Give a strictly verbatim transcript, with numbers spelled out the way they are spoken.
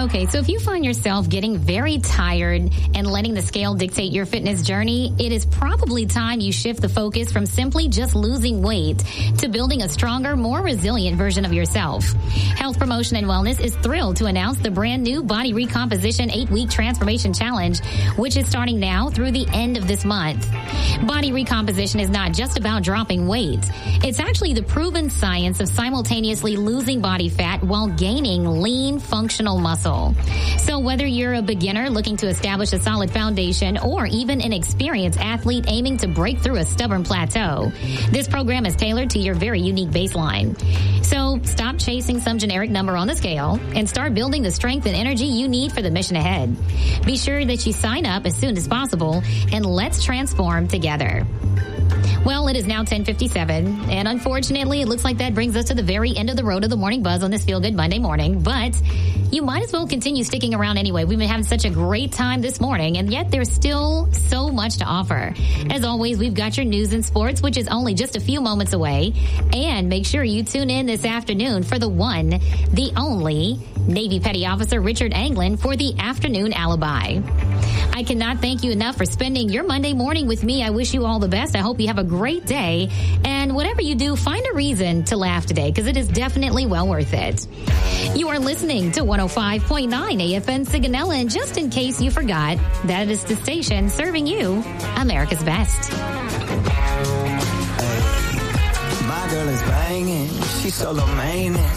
Okay, so if you find yourself getting very tired and letting the scale dictate your fitness journey, it is probably time you shift the focus from simply just losing weight to building a stronger, more resilient version of yourself. Health Promotion and Wellness is thrilled to announce the brand new Body Recomposition eight-Week Transformation Challenge, which is starting now through the end of this month. Body recomposition is not just about dropping weight. It's actually the proven science of simultaneously losing body fat while gaining lean, functional muscle. So whether you're a beginner looking to establish a solid foundation or even an experienced athlete aiming to break through a stubborn plateau, this program is tailored to your very unique baseline. So stop chasing some generic number on the scale and start building the strength and energy you need for the mission ahead. Be sure that you sign up as soon as possible, and let's transform together. Well, it is now ten fifty-seven, and unfortunately, it looks like that brings us to the very end of the road of the Morning Buzz on this Feel Good Monday morning, but you might as well continue sticking around anyway. We've been having such a great time this morning, and yet there's still so much to offer. As always, we've got your news and sports, which is only just a few moments away, and make sure you tune in this afternoon for the one, the only, Navy Petty Officer Richard Anglin for the Afternoon Alibi. I cannot thank you enough for spending your Monday morning with me. I wish you all the best. I hope you have a great day. And whatever you do, find a reason to laugh today, because it is definitely well worth it. You are listening to one oh five point nine A F M Sigonella, and just in case you forgot, that is the station serving you America's Best. Hey, my girl is banging. She's so low maintenance.